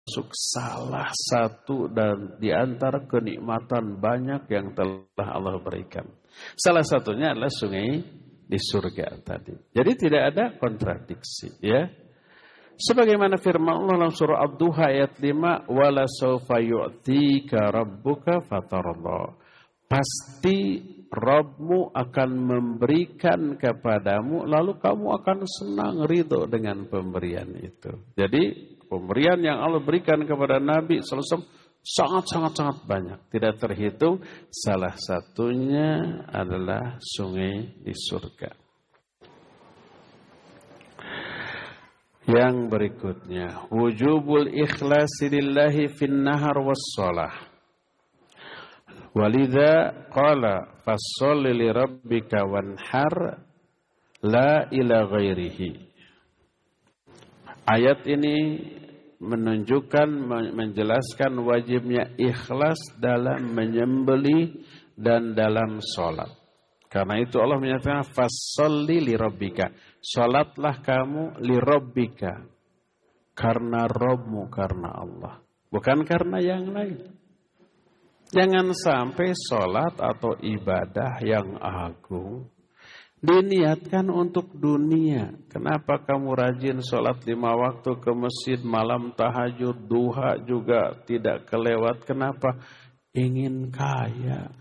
termasuk salah satu dan di antara kenikmatan banyak yang telah Allah berikan. Salah satunya adalah sungai di surga tadi. Jadi tidak ada kontradiksi, ya. Sebagaimana firman Allah dalam surah Ad-Duha ayat 5, "Wala sawfa yu'tika rabbuka fatarda." Pasti Rabbmu akan memberikan kepadamu, lalu kamu akan senang, ridho dengan pemberian itu. Jadi pemberian yang Allah berikan kepada Nabi sallallahu alaihi wasallam sangat banyak, tidak terhitung. Salah satunya adalah sungai di surga. Yang berikutnya, wujubul ikhlasi lillahi fin nahar was shalah. Walidha qala fasholli li rabbika wanhar la ila ghairihi. Ayat ini menunjukkan, menjelaskan wajibnya ikhlas dalam menyembelih dan dalam sholat. Karena itu Allah menyatakan fasholli li rabbika. Sholatlah kamu li rabbika. Karena Rabbmu, karena Allah. Bukan karena yang lain. Jangan sampai sholat atau ibadah yang agung diniatkan untuk dunia. Kenapa kamu rajin sholat 5 waktu ke masjid, malam tahajud, duha juga tidak kelewat? Kenapa? Ingin kaya.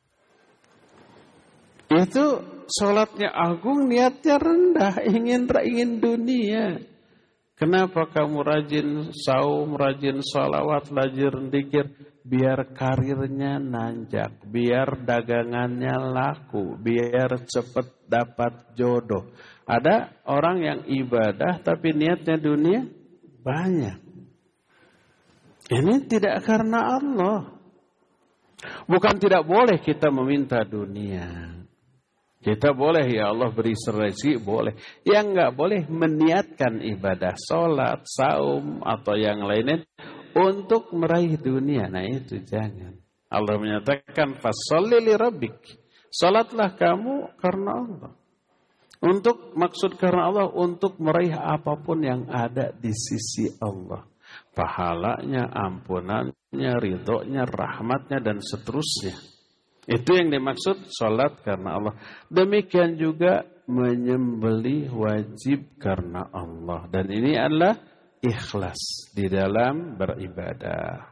Itu sholatnya agung, niatnya rendah, ingin dunia. Kenapa kamu rajin saum, rajin sholawat, rajin zikir? Biar karirnya nanjak, biar dagangannya laku, biar cepat dapat jodoh. Ada orang yang ibadah tapi niatnya dunia banyak. Ini tidak karena Allah. Bukan tidak boleh kita meminta dunia. Kita boleh, ya Allah beri rezeki, boleh. Yang enggak boleh meniatkan ibadah, sholat, saum atau yang lainnya untuk meraih dunia. Nah itu jangan. Allah menyatakan fasholli li rabbik. Salatlah kamu karena Allah. Untuk maksud karena Allah, untuk meraih apapun yang ada di sisi Allah. Pahalanya, ampunannya, ridhonya, rahmatnya dan seterusnya. Itu yang dimaksud salat karena Allah. Demikian juga menyembelih wajib karena Allah. Dan ini adalah ikhlas di dalam beribadah.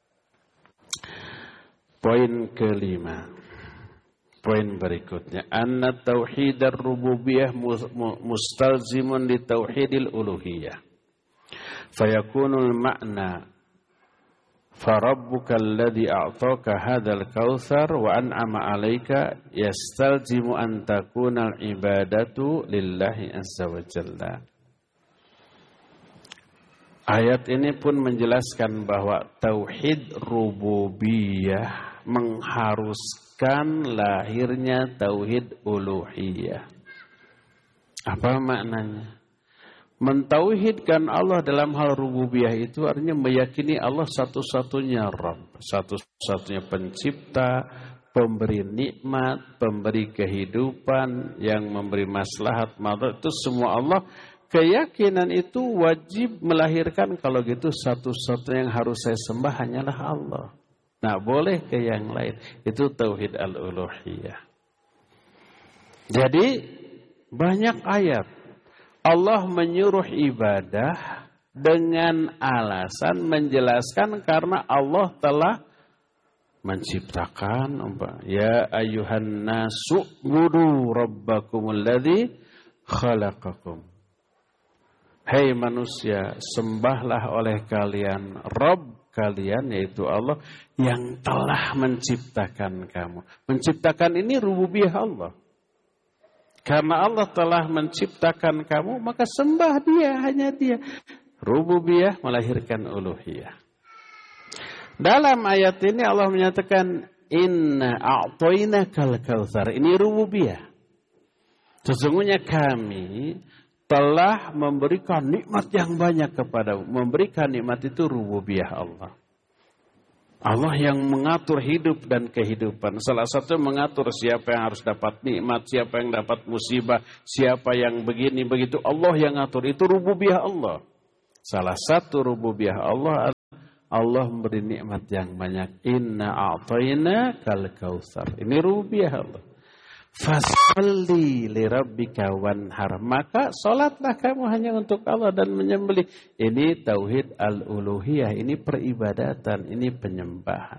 Poin kelima. Poin berikutnya, anna tauhid ar-rububiyah mustalzimun li tauhidil uluhiyah. Fayakunul ma'na farabbuka alladhi a'taka hadzal kautsar wa an'ama 'alaika yastalzimu an takuna al-ibadatu lillahi azza wa jalla. Ayat ini pun menjelaskan bahwa tauhid rububiyah mengharuskan lahirnya tauhid uluhiyah. Apa maknanya? Mentauhidkan Allah dalam hal rububiyah itu artinya meyakini Allah satu-satunya Rabb, satu-satunya pencipta, pemberi nikmat, pemberi kehidupan, yang memberi maslahat, madarat, itu semua Allah. Keyakinan itu wajib melahirkan kalau gitu satu-satunya yang harus saya sembah hanyalah Allah. Nah, boleh ke yang lain. Itu tauhid al-uluhiyah. Jadi banyak ayat Allah menyuruh ibadah dengan alasan menjelaskan karena Allah telah menciptakan. Ya ayyuhan nasu budu rabbakumul ladzi khalaqakum. Hei manusia, sembahlah oleh kalian Rabb kalian, yaitu Allah yang telah menciptakan kamu. Menciptakan ini rububiyah Allah. Karena Allah telah menciptakan kamu, maka sembah Dia, hanya Dia. Rububiyah melahirkan uluhiyah. Dalam ayat ini Allah menyatakan inna a'tainakal kautsar. Ini rububiyah. Sesungguhnya kami telah memberikan nikmat yang banyak kepadamu. Memberikan nikmat itu rububiyah Allah. Allah yang mengatur hidup dan kehidupan. Salah satu mengatur siapa yang harus dapat nikmat, siapa yang dapat musibah, siapa yang begini begitu. Allah yang ngatur, itu rububiyah Allah. Salah satu rububiyah Allah Allah memberi nikmat yang banyak. Inna a'tayna kal kautsar. Ini rubiah Allah. Fasalli li rabbika wanhar. Maka salatlah kamu hanya untuk Allah dan menyembelih. Ini tauhid al-uluhiyah, ini peribadatan, ini penyembahan.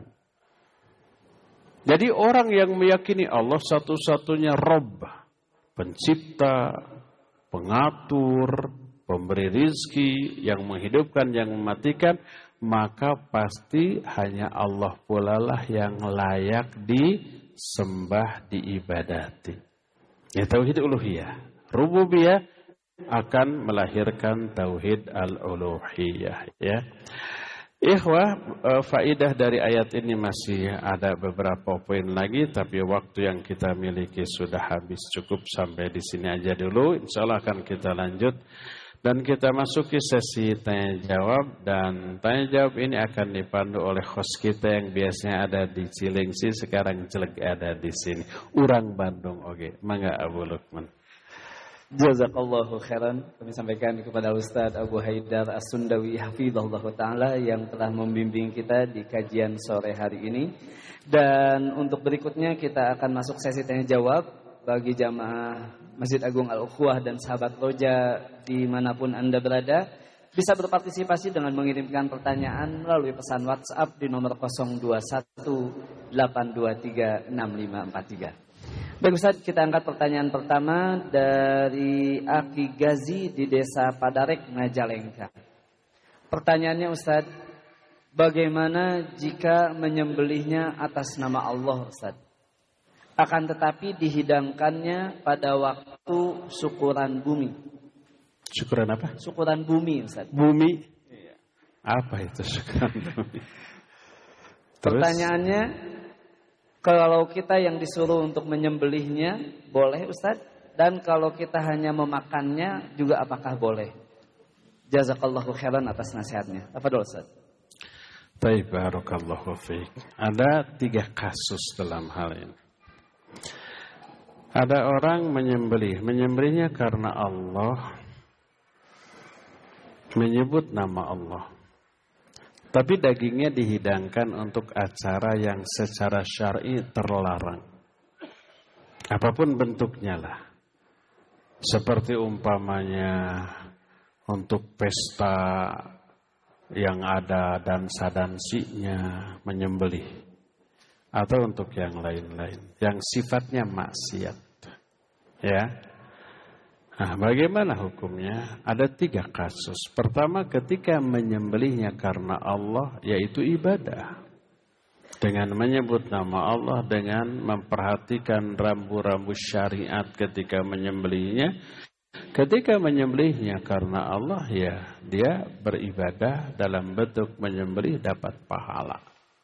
Jadi orang yang meyakini Allah satu-satunya Rabb, pencipta, pengatur, pemberi rizki, yang menghidupkan, yang mematikan, maka pasti hanya Allah pula lah yang layak disembah, diibadati. Ya, tauhid uluhiyah. Rububiyah akan melahirkan tauhid al-uluhiyah. Ya. Ikhwah, faidah dari ayat ini masih ada beberapa poin lagi, tapi waktu yang kita miliki sudah habis. Cukup sampai di sini aja dulu. Insyaallah akan kita lanjut. Dan kita masuki sesi tanya jawab, dan tanya jawab ini akan dipandu oleh host kita yang biasanya ada di Cilengsi, sekarang jelek ada di sini. Urang Bandung, oke. Mangga Abu Lukman. Jazakallahu khairan. Kami sampaikan kepada Ustaz Abu Haidar As-Sundawi hafizahullah ta'ala yang telah membimbing kita di kajian sore hari ini. Dan untuk berikutnya kita akan masuk sesi tanya jawab bagi jamaah Masjid Agung Al-Ukhuwah dan sahabat Roja dimanapun Anda berada. Bisa berpartisipasi dengan mengirimkan pertanyaan melalui pesan WhatsApp di nomor 0218236543. Baik Ustaz, kita angkat pertanyaan pertama dari Aki Gazi di Desa Padarek, Majalengka. Pertanyaannya Ustaz, bagaimana jika menyembelihnya atas nama Allah Ustaz? Akan tetapi dihidangkannya pada waktu syukuran bumi. Syukuran apa? Syukuran bumi Ustaz. Bumi? Iya. Apa itu syukuran bumi? Terus? Pertanyaannya, kalau kita yang disuruh untuk menyembelihnya, boleh Ustaz? Dan kalau kita hanya memakannya, juga apakah boleh? Jazakallahu khairan atas nasihatnya. Tafadhol Ustaz. Baik, barakallahu fiik. Ada 3 kasus dalam hal ini. Ada orang menyembelihnya karena Allah, menyebut nama Allah. Tapi dagingnya dihidangkan untuk acara yang secara syar'i terlarang. Apapun bentuknya lah. Seperti umpamanya untuk pesta yang ada dansa-dansinya menyembelih. Atau untuk yang lain-lain. Yang sifatnya maksiat. Ya. Nah, bagaimana hukumnya? Ada 3 kasus. Pertama, ketika menyembelihnya karena Allah, yaitu ibadah. Dengan menyebut nama Allah, dengan memperhatikan rambu-rambu syariat ketika menyembelihnya. Ketika menyembelihnya karena Allah, ya dia beribadah dalam bentuk menyembelih dapat pahala.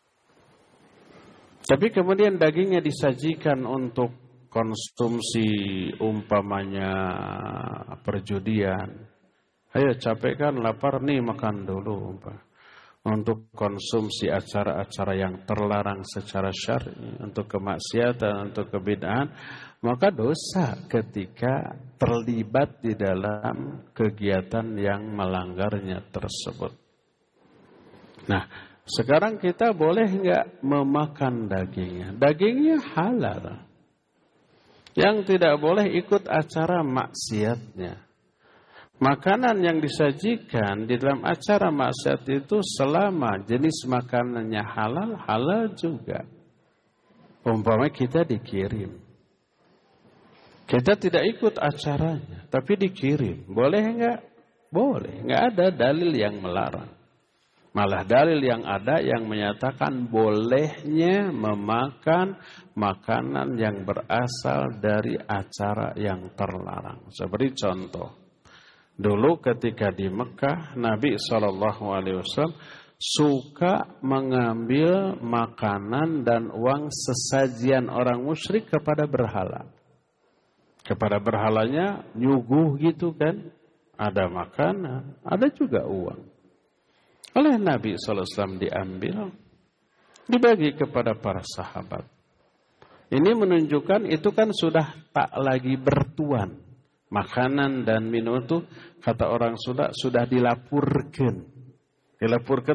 Tapi kemudian dagingnya disajikan untuk konsumsi, umpamanya perjudian. Ayo capek kan, lapar nih, makan dulu. Untuk konsumsi acara-acara yang terlarang secara syar'i, untuk kemaksiatan, untuk kebid'ahan, maka dosa ketika terlibat di dalam kegiatan yang melanggarnya tersebut. Nah, sekarang kita boleh enggak memakan dagingnya? Dagingnya halal. Yang tidak boleh ikut acara maksiatnya. Makanan yang disajikan di dalam acara maksiat itu selama jenis makanannya halal, halal juga. Umpamanya kita dikirim. Kita tidak ikut acaranya, tapi dikirim. Boleh enggak? Boleh. Enggak ada dalil yang melarang. Malah dalil yang ada yang menyatakan bolehnya memakan makanan yang berasal dari acara yang terlarang. Seperti contoh, dulu ketika di Mekah, Nabi SAW suka mengambil makanan dan uang sesajian orang musyrik kepada berhala. Kepada berhalanya nyuguh gitu kan, ada makanan, ada juga uang. Oleh Nabi SAW diambil, dibagi kepada para sahabat. Ini menunjukkan itu kan sudah tak lagi bertuan. Makanan dan minum itu, kata orang sudah dilapurkan. Dilapurkan itu sudah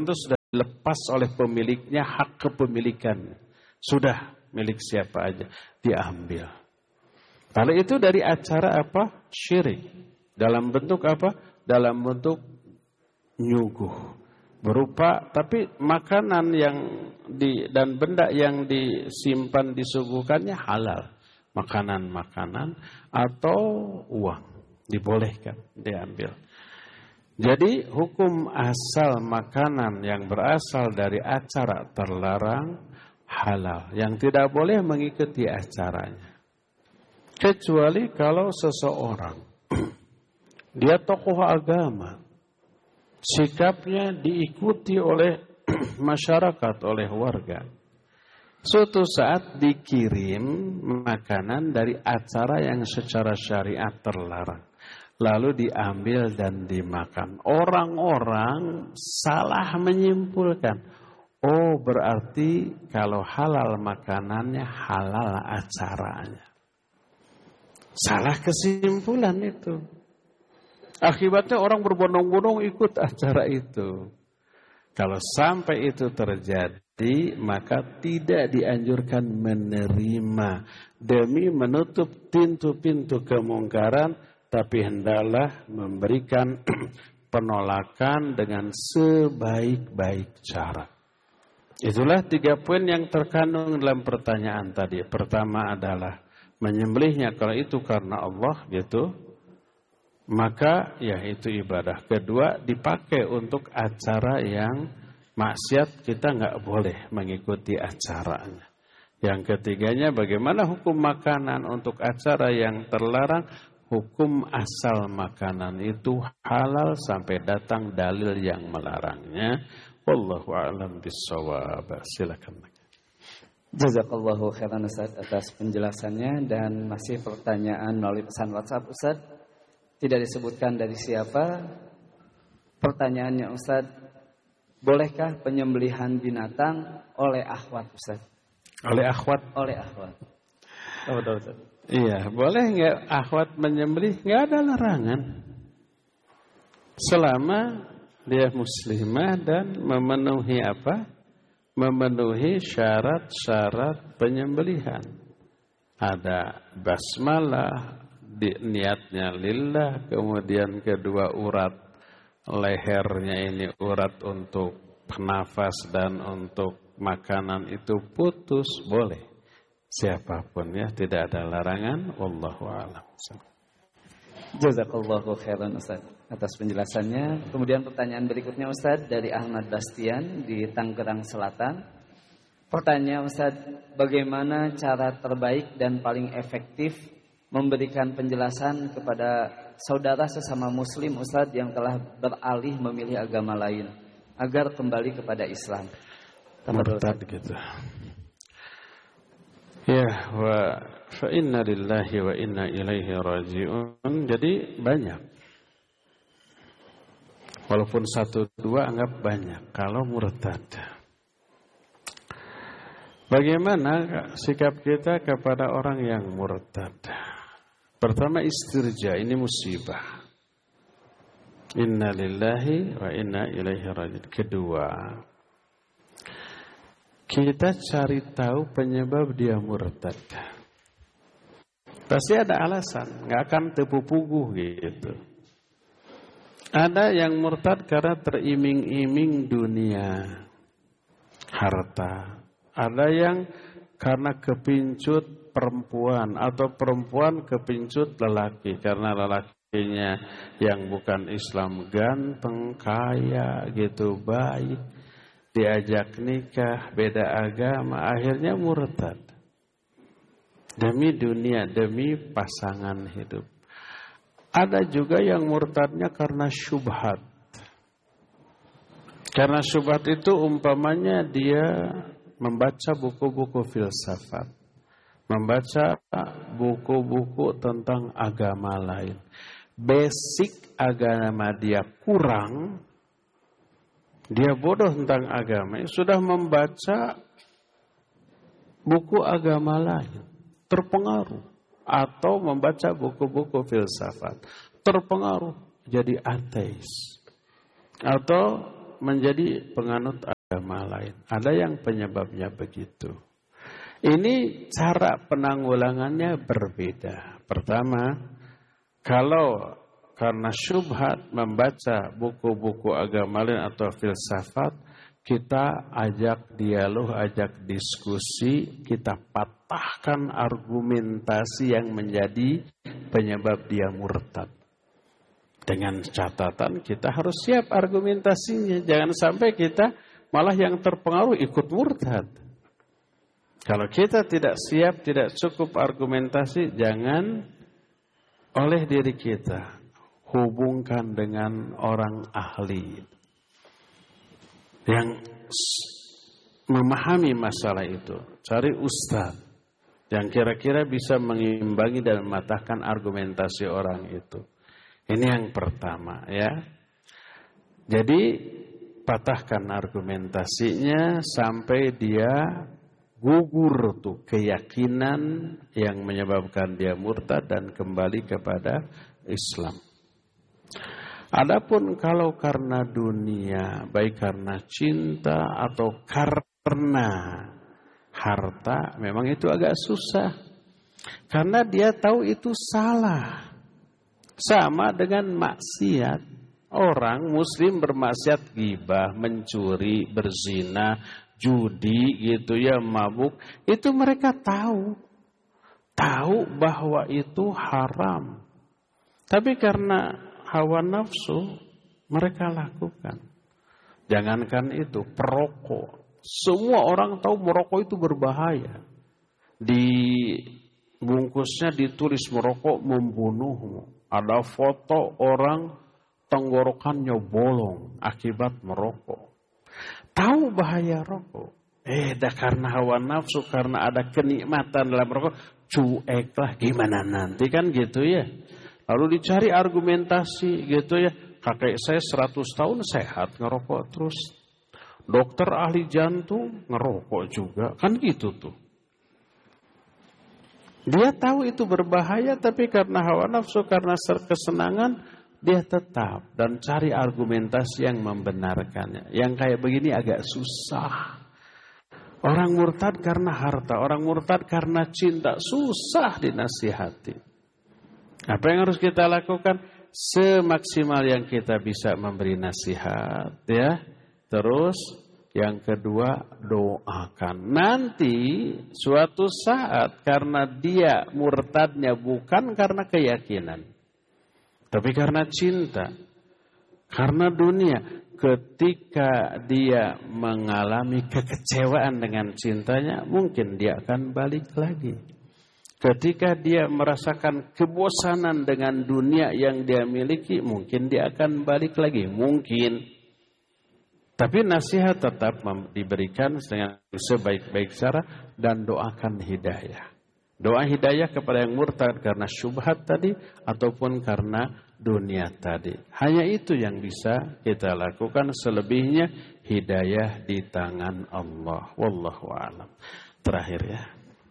dilepas oleh pemiliknya hak kepemilikan. Sudah milik siapa aja diambil. Kalau itu dari acara apa? Syirik. Dalam bentuk apa? Dalam bentuk nyuguh. Berupa tapi makanan yang dan benda yang disimpan disuguhkannya halal. Makanan-makanan atau uang dibolehkan diambil. Jadi hukum asal makanan yang berasal dari acara terlarang halal. Yang tidak boleh mengikuti acaranya. Kecuali kalau seseorang dia tokoh agama, sikapnya diikuti oleh masyarakat, oleh warga. Suatu saat dikirim makanan dari acara yang secara syariat terlarang. Lalu diambil dan dimakan. Orang-orang salah menyimpulkan. Oh, berarti kalau halal makanannya, halal acaranya. Salah kesimpulan itu. Akibatnya orang berbondong-bondong ikut acara itu. Kalau sampai itu terjadi, maka tidak dianjurkan menerima demi menutup pintu-pintu kemungkaran, tapi hendaklah memberikan penolakan dengan sebaik-baik cara. Itulah 3 poin yang terkandung dalam pertanyaan tadi. Pertama adalah menyembelihnya kalau itu karena Allah gitu, maka ya itu ibadah. Kedua, dipakai untuk acara yang maksiat, kita nggak boleh mengikuti acaranya. Yang ketiganya, bagaimana hukum makanan untuk acara yang terlarang? Hukum asal makanan itu halal sampai datang dalil yang melarangnya. Wallahu a'lam bissawab. Silakan. Jazakallahu khairan Ustaz atas penjelasannya. Dan masih pertanyaan melalui pesan WhatsApp Ustaz. Tidak disebutkan dari siapa. Pertanyaannya Ustaz, bolehkah penyembelihan binatang oleh akhwat Ustaz? Oleh akhwat? Oleh akhwat. Oh, betul Ustaz. Iya, boleh nggak akhwat menyembelih? Nggak ada larangan. Selama dia muslimah dan memenuhi apa? Memenuhi syarat-syarat penyembelihan. Ada basmalah, niatnya lillah, kemudian kedua urat lehernya ini urat untuk nafas dan untuk makanan itu putus, boleh. Siapapun ya, tidak ada larangan. Wallahu a'lam. Jazakallahu khairan Ustaz atas penjelasannya. Kemudian pertanyaan berikutnya Ustaz dari Ahmad Bastian di Tangerang Selatan. Pertanyaan Ustaz, bagaimana cara terbaik dan paling efektif memberikan penjelasan kepada saudara sesama muslim Ustaz yang telah beralih memilih agama lain agar kembali kepada Islam? Murtad gitu. Ya, fa inna lillahi wa inna ilaihi raji'un. Jadi banyak. Walaupun 1-2 anggap banyak. Kalau murtad. Bagaimana sikap kita kepada orang yang murtad? Pertama, istirja, ini musibah. Inna lillahi wa inna ilaihi raji'un. Kedua, kita cari tahu penyebab dia murtad. Pasti ada alasan, nggak akan tepu-puguh gitu. Ada yang murtad karena teriming-iming dunia, harta. Ada yang karena kepincut perempuan atau perempuan kepincut lelaki karena lelakinya yang bukan Islam ganteng, kaya gitu, baik. Diajak nikah, beda agama, akhirnya murtad. Demi dunia, demi pasangan hidup. Ada juga yang murtadnya karena syubhat. Karena syubhat itu umpamanya dia membaca buku-buku filsafat. Membaca buku-buku tentang agama lain. Basic agama dia kurang. Dia bodoh tentang agama, sudah membaca buku agama lain, terpengaruh. Atau membaca buku-buku filsafat, terpengaruh, jadi ateis. Atau menjadi penganut agama lain. Ada yang penyebabnya begitu. Ini cara penanggulangannya berbeda. Pertama, kalau karena syubhat membaca buku-buku agama lain atau filsafat, kita ajak dialog, ajak diskusi, kita patahkan argumentasi yang menjadi penyebab dia murtad. Dengan catatan kita harus siap argumentasinya. Jangan sampai kita malah yang terpengaruh ikut murtad. Kalau kita tidak siap, tidak cukup argumentasi, jangan oleh diri kita. Hubungkan dengan orang ahli yang memahami masalah itu. Cari ustaz yang kira-kira bisa mengimbangi dan mematahkan argumentasi orang itu. Ini yang pertama ya. Jadi patahkan argumentasinya sampai dia gugur tuh keyakinan yang menyebabkan dia murtad dan kembali kepada Islam. Adapun kalau karena dunia, baik karena cinta atau karena harta, memang itu agak susah. Karena dia tahu itu salah. Sama dengan maksiat. Orang muslim bermaksiat ghibah, mencuri, berzina, judi gitu ya, mabuk. Itu mereka tahu. Tahu bahwa itu haram. Tapi karena hawa nafsu mereka lakukan. Jangankan itu, perokok. Semua orang tahu merokok itu berbahaya. Di bungkusnya ditulis merokok membunuhmu. Ada foto orang tenggorokannya bolong akibat merokok. Tahu bahaya rokok. Dah karena hawa nafsu, karena ada kenikmatan dalam rokok, cueklah gimana nanti kan gitu ya. Lalu dicari argumentasi gitu ya. Kakek saya 100 tahun sehat ngerokok terus. Dokter ahli jantung ngerokok juga. Kan gitu tuh. Dia tahu itu berbahaya tapi karena hawa nafsu, karena kesenangan, dia tetap dan cari argumentasi yang membenarkannya. Yang kayak begini agak susah. Orang murtad karena harta, orang murtad karena cinta, susah dinasihati. Apa yang harus kita lakukan? Semaksimal yang kita bisa memberi nasihat, ya. Terus yang kedua, doakan. Nanti suatu saat karena dia murtadnya bukan karena keyakinan, tapi karena cinta, karena dunia. Ketika dia mengalami kekecewaan dengan cintanya, mungkin dia akan balik lagi. Ketika dia merasakan kebosanan dengan dunia yang dia miliki, mungkin dia akan balik lagi. Mungkin. Tapi nasihat tetap diberikan dengan sebaik-baik cara dan doakan hidayah. Doa hidayah kepada yang murtad karena syubhat tadi ataupun karena dunia tadi. Hanya itu yang bisa kita lakukan, selebihnya hidayah di tangan Allah. Wallahu a'lam. Terakhir ya.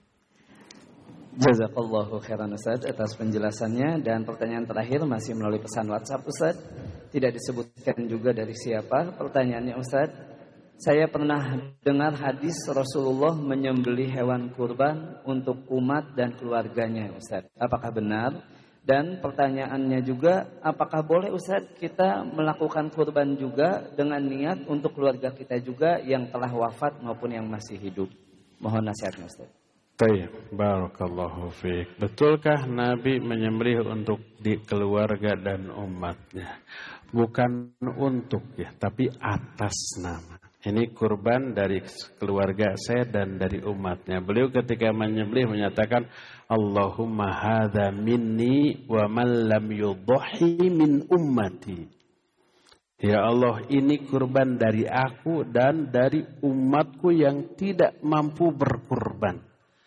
Jazakallahu khairan Ustaz atas penjelasannya, dan pertanyaan terakhir masih melalui pesan WhatsApp Ustaz. Tidak disebutkan juga dari siapa. Pertanyaannya Ustaz, saya pernah dengar hadis Rasulullah menyembelih hewan kurban untuk umat dan keluarganya Ustaz. Apakah benar? Dan pertanyaannya juga, apakah boleh Ustaz kita melakukan kurban juga dengan niat untuk keluarga kita juga yang telah wafat maupun yang masih hidup? Mohon nasihatnya Ustaz. Baik, barakallahu fiik. Betulkah Nabi menyembelih untuk di keluarga dan umatnya? Bukan untuk ya, tapi atas nama. Ini kurban dari keluarga saya dan dari umatnya. Beliau ketika menyembelih menyatakan, Allahumma hadza minni wa man lam yudhi min ummati. Ya Allah, ini kurban dari aku dan dari umatku yang tidak mampu berkurban.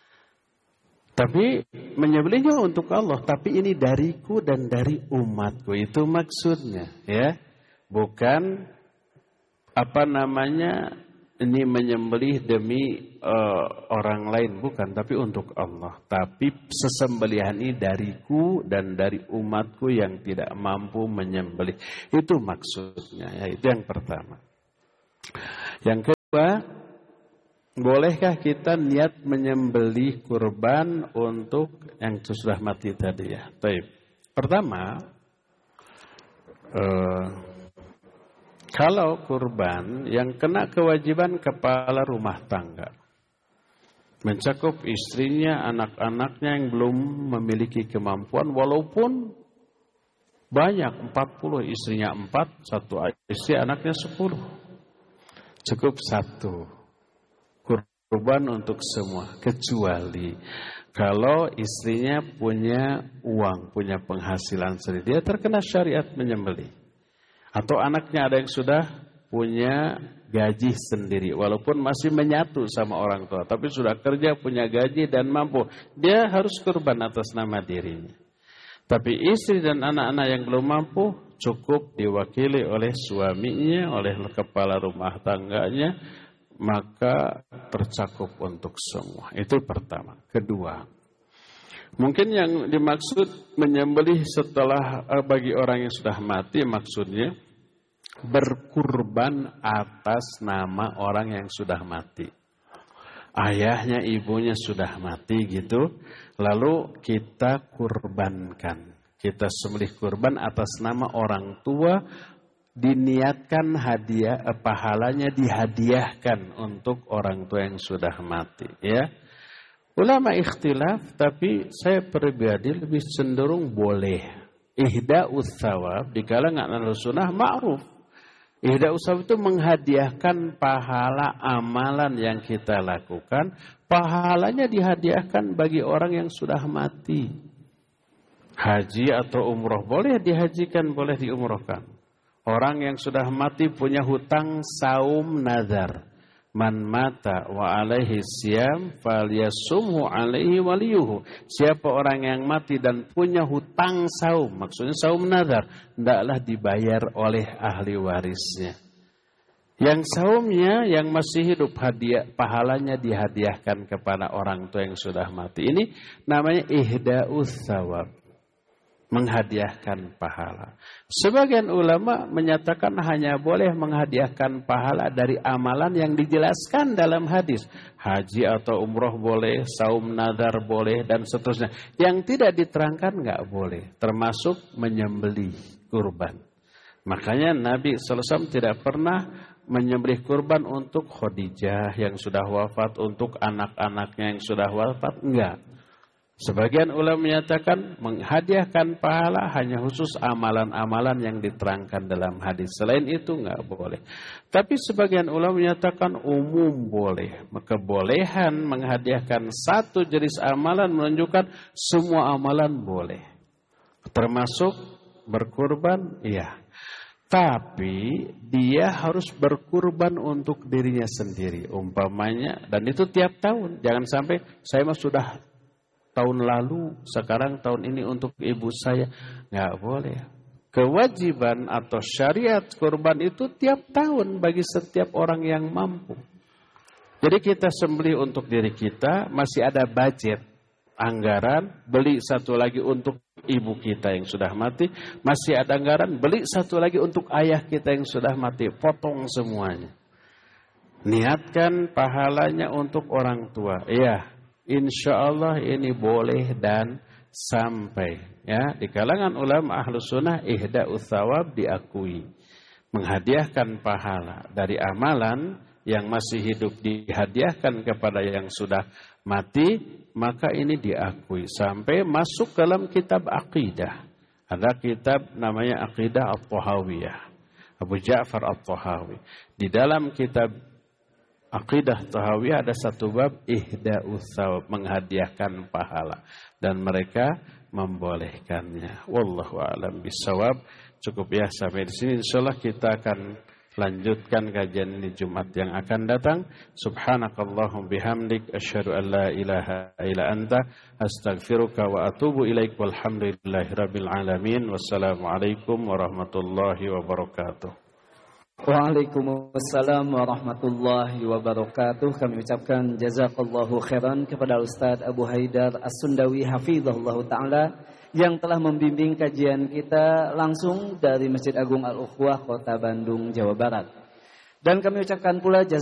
Tapi menyembelihnya untuk Allah, tapi ini dariku dan dari umatku. Itu maksudnya, ya. Bukan ini menyembelih demi orang lain, bukan, tapi untuk Allah. Tapi sesembelihan ini dariku dan dari umatku yang tidak mampu menyembelih. Itu maksudnya, ya. Itu yang pertama. Yang kedua, bolehkah kita niat menyembelih kurban untuk yang sudah mati tadi ya? Baik. Pertama, kalau kurban yang kena kewajiban kepala rumah tangga, mencakup istrinya, anak-anaknya yang belum memiliki kemampuan, walaupun banyak, 40, istrinya 4, satu istri, anaknya 10. Cukup satu kurban untuk semua, kecuali kalau istrinya punya uang, punya penghasilan sendiri, dia terkena syariat menyembelih. Atau anaknya ada yang sudah punya gaji sendiri, walaupun masih menyatu sama orang tua, tapi sudah kerja, punya gaji dan mampu, dia harus kurban atas nama dirinya. Tapi istri dan anak-anak yang belum mampu cukup diwakili oleh suaminya, oleh kepala rumah tangganya, maka tercakup untuk semua. Itu pertama. Kedua, mungkin yang dimaksud menyembelih setelah bagi orang yang sudah mati, maksudnya berkurban atas nama orang yang sudah mati. Ayahnya, ibunya sudah mati gitu, lalu kita kurbankan. Kita sembelih kurban atas nama orang tua, diniatkan hadiah, pahalanya dihadiahkan untuk orang tua yang sudah mati. Ya, ulama ikhtilaf, tapi saya pribadi lebih cenderung boleh. Ihda'us tsawab di kalangan Ahlussunnah ma'ruf. Ihda'us tsawab itu menghadiahkan pahala amalan yang kita lakukan, pahalanya dihadiahkan bagi orang yang sudah mati. Haji atau umroh boleh dihajikan, boleh diumrohkan. Orang yang sudah mati punya hutang saum nazar. Man mata wa alaihi siyam falyasumhu alaihi waliyuhu. Siapa orang yang mati dan punya hutang saum, maksudnya saum nazar, hendaklah dibayar oleh ahli warisnya. Yang saumnya yang masih hidup, hadiah pahalanya dihadiahkan kepada orang tua yang sudah mati. Ini namanya ihda'us tsawab, menghadiahkan pahala. Sebagian ulama menyatakan hanya boleh menghadiahkan pahala dari amalan yang dijelaskan dalam hadis. Haji atau umroh boleh, saum nazar boleh, dan seterusnya. Yang tidak diterangkan nggak boleh, termasuk menyembelih kurban. Makanya Nabi SAW tidak pernah menyembelih kurban untuk Khadijah yang sudah wafat, untuk anak-anaknya yang sudah wafat, enggak. Sebagian ulama menyatakan menghadiahkan pahala hanya khusus amalan-amalan yang diterangkan dalam hadis. Selain itu enggak boleh. Tapi sebagian ulama menyatakan umum boleh. Kebolehan menghadiahkan satu jenis amalan menunjukkan semua amalan boleh. Termasuk berkurban, iya. Tapi dia harus berkurban untuk dirinya sendiri. Umpamanya, dan itu tiap tahun. Jangan sampai saya mah sudah tahun lalu, sekarang tahun ini untuk ibu saya. Nggak boleh. Kewajiban atau syariat kurban itu tiap tahun bagi setiap orang yang mampu. Jadi kita sembelih untuk diri kita, masih ada budget, anggaran, beli satu lagi untuk ibu kita yang sudah mati, masih ada anggaran, beli satu lagi untuk ayah kita yang sudah mati, potong semuanya. Niatkan pahalanya untuk orang tua. Iya. Insya Allah ini boleh dan sampai. Ya, di kalangan ulama Ahlussunnah ihda'us tsawab diakui. Menghadiahkan pahala dari amalan yang masih hidup dihadiahkan kepada yang sudah mati, maka ini diakui. Sampai masuk dalam kitab akidah. Ada kitab namanya Aqidah At-Tahawiyah. Abu Ja'far At-Tahawi. Di dalam kitab Aqidah Tahawiyah ada satu bab ihda'us tsawab, menghadiahkan pahala, dan mereka membolehkannya. Wallahu a'lam bishawab. Cukup ya sampai di sini. Insyaallah kita akan lanjutkan kajian ini Jumat yang akan datang. Subhanakallahum bihamdik asyhadu an la ilaha illa anta astaghfiruka wa atubu ilaik. Walhamdulillahirabbil alamin. Wassalamualaikum warahmatullahi wabarakatuh. Waalaikumsalam warahmatullahi wabarakatuh. Kami ucapkan jazakallahu khairan kepada Ustaz Abu Haidar As-Sundawi hafizahullah ta'ala yang telah membimbing kajian kita langsung dari Masjid Agung Al-Ukhwah Kota Bandung, Jawa Barat. Dan kami ucapkan pula jazakumullah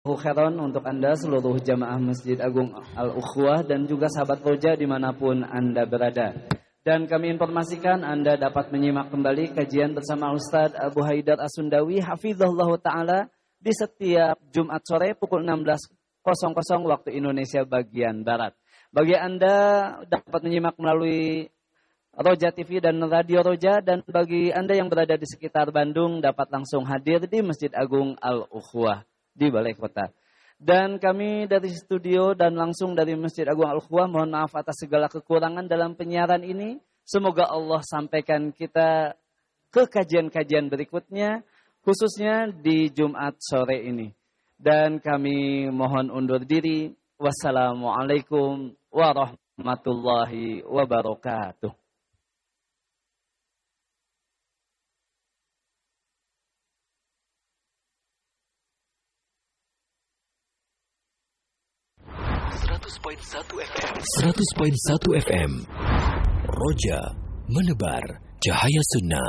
khairan untuk Anda seluruh jamaah Masjid Agung Al-Ukhwah dan juga sahabat Roja dimanapun Anda berada. Dan kami informasikan Anda dapat menyimak kembali kajian bersama Ustadz Abu Haidar As-Sundawi hafizahullah ta'ala di setiap Jumat sore pukul 16.00 waktu Indonesia bagian Barat. Bagi Anda dapat menyimak melalui Roja TV dan Radio Roja, dan bagi Anda yang berada di sekitar Bandung dapat langsung hadir di Masjid Agung Al-Ukhwah di Balai Kota. Dan kami dari studio dan langsung dari Masjid Agung Al-Ukhwah mohon maaf atas segala kekurangan dalam penyiaran ini. Semoga Allah sampaikan kita ke kajian-kajian berikutnya, khususnya di Jumat sore ini. Dan kami mohon undur diri. Wassalamualaikum warahmatullahi wabarakatuh. .1 FM Roja menebar cahaya sunnah.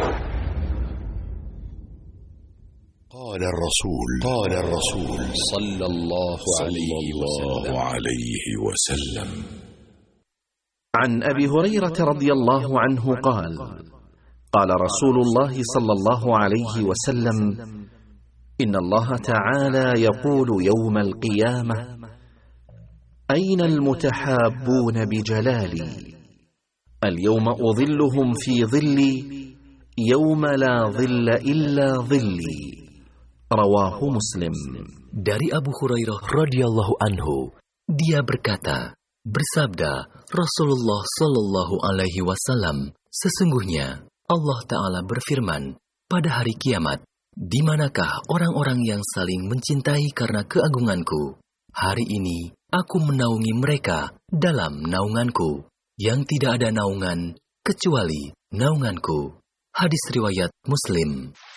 قال الرسول صلى الله عليه وسلم عن أبي هريرة رضي الله عنه قال قال رسول الله صلى الله عليه وسلم إن الله تعالى يقول يوم القيامة أين المتحابون بجلالي اليوم أظلهم في ظلي يوم لا ظل إلا ظلي رواه مسلم. Dari Abu Hurairah radhiyallahu anhu, dia berkata, bersabda Rasulullah sallallahu alaihi wasallam, sesungguhnya Allah Ta'ala berfirman, pada hari kiamat, di manakah orang-orang yang saling mencintai karena keagunganku? Hari ini aku menaungi mereka dalam naunganku, yang tidak ada naungan kecuali naunganku. Hadis riwayat Muslim.